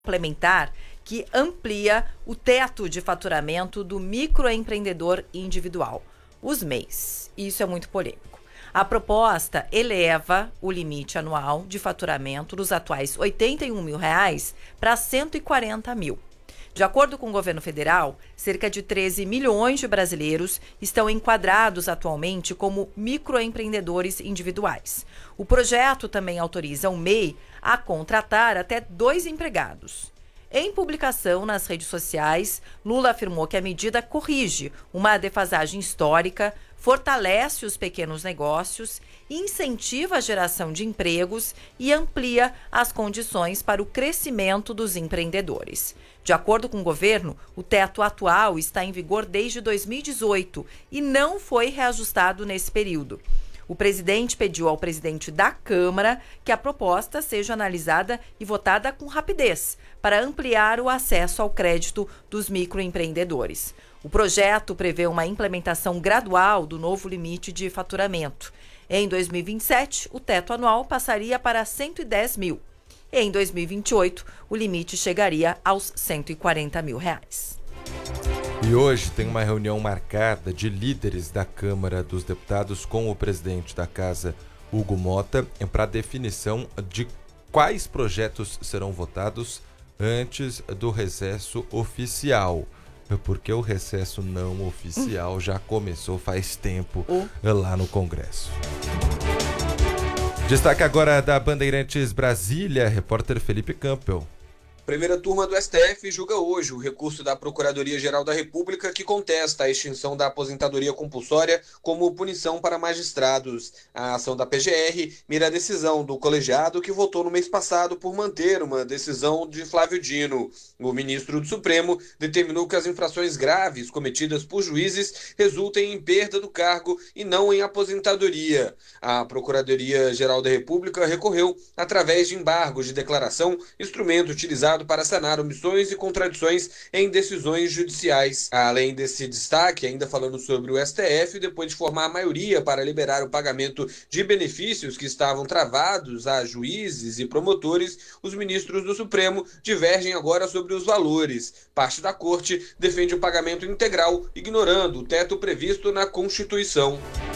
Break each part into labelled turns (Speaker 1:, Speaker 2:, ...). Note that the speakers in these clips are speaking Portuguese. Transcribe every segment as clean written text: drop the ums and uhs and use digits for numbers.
Speaker 1: complementar que amplia o teto de faturamento do microempreendedor individual, os MEIs. Isso é muito polêmico. A proposta eleva o limite anual de faturamento dos atuais R$ 81 mil para R$ 140 mil. De acordo com o governo federal, cerca de 13 milhões de brasileiros estão enquadrados atualmente como microempreendedores individuais. O projeto também autoriza o MEI a contratar até 2 empregados. Em publicação nas redes sociais, Lula afirmou que a medida corrige uma defasagem histórica, fortalece os pequenos negócios, incentiva a geração de empregos e amplia as condições para o crescimento dos empreendedores. De acordo com o governo, o teto atual está em vigor desde 2018 e não foi reajustado nesse período. O presidente pediu ao presidente da Câmara que a proposta seja analisada e votada com rapidez para ampliar o acesso ao crédito dos microempreendedores. O projeto prevê uma implementação gradual do novo limite de faturamento. Em 2027, o teto anual passaria para 110 mil. Em 2028, o limite chegaria aos R$ 140 mil.
Speaker 2: E hoje tem uma reunião marcada de líderes da Câmara dos Deputados com o presidente da Casa, Hugo Mota, para definição de quais projetos serão votados antes do recesso oficial. Porque o recesso não oficial já começou faz tempo lá no Congresso. Destaque agora da Bandeirantes Brasília, repórter Felipe Campbell.
Speaker 3: Primeira turma do STF julga hoje o recurso da Procuradoria-Geral da República que contesta a extinção da aposentadoria compulsória como punição para magistrados. A ação da PGR mira a decisão do colegiado que votou no mês passado por manter uma decisão de Flávio Dino. O ministro do Supremo determinou que as infrações graves cometidas por juízes resultem em perda do cargo e não em aposentadoria. A Procuradoria-Geral da República recorreu através de embargos de declaração, instrumento utilizado para sanar omissões e contradições em decisões judiciais. Além desse destaque, ainda falando sobre o STF, depois de formar a maioria para liberar o pagamento de benefícios que estavam travados a juízes e promotores, os ministros do Supremo divergem agora sobre os valores. Parte da corte defende o pagamento integral, ignorando o teto previsto na Constituição.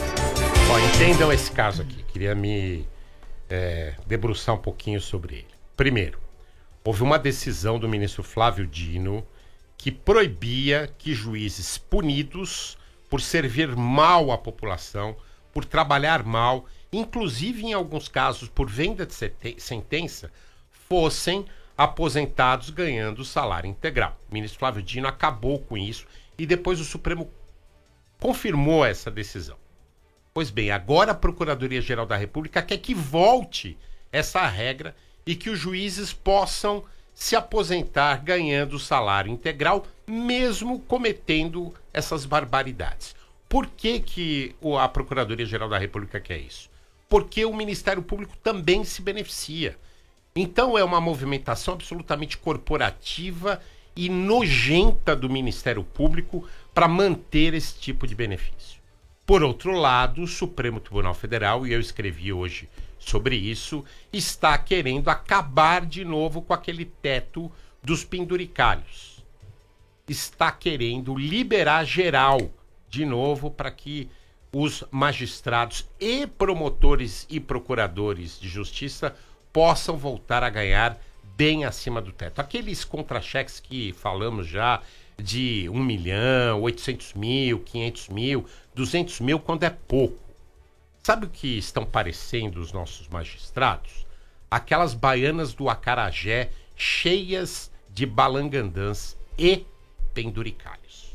Speaker 4: Entendam esse caso aqui. Queria me debruçar um pouquinho sobre ele. Primeiro, houve uma decisão do ministro Flávio Dino que proibia que juízes punidos por servir mal à população, por trabalhar mal, inclusive em alguns casos por venda de sentença, fossem aposentados ganhando salário integral. O ministro Flávio Dino acabou com isso e depois o Supremo confirmou essa decisão. Pois bem, agora a Procuradoria-Geral da República quer que volte essa regra e que os juízes possam se aposentar ganhando salário integral, mesmo cometendo essas barbaridades. Por que a Procuradoria-Geral da República quer isso? Porque o Ministério Público também se beneficia. Então é uma movimentação absolutamente corporativa e nojenta do Ministério Público para manter esse tipo de benefício. Por outro lado, o Supremo Tribunal Federal, e eu escrevi hoje sobre isso, está querendo acabar de novo com aquele teto dos penduricalhos. Está querendo liberar geral de novo para que os magistrados e promotores e procuradores de justiça possam voltar a ganhar bem acima do teto. Aqueles contra-cheques que falamos já de 1 milhão, 800 mil, 500 mil, 200 mil, quando é pouco. Sabe o que estão parecendo os nossos magistrados? Aquelas baianas do acarajé cheias de balangandãs e penduricalhos.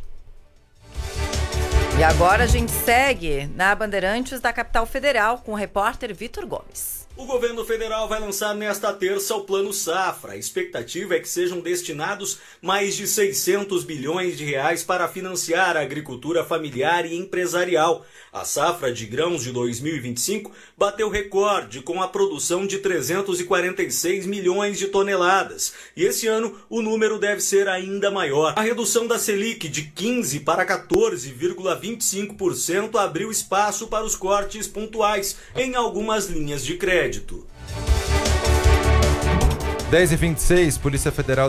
Speaker 1: E agora a gente segue na Bandeirantes da Capital Federal com o repórter Vitor Gomes.
Speaker 5: O governo federal vai lançar nesta terça o Plano Safra. A expectativa é que sejam destinados mais de 600 bilhões de reais para financiar a agricultura familiar e empresarial. A safra de grãos de 2025 bateu recorde com a produção de 346 milhões de toneladas. E esse ano o número deve ser ainda maior. A redução da Selic de 15% para 14,25% abriu espaço para os cortes pontuais em algumas linhas de crédito.
Speaker 2: 10h26, Polícia Federal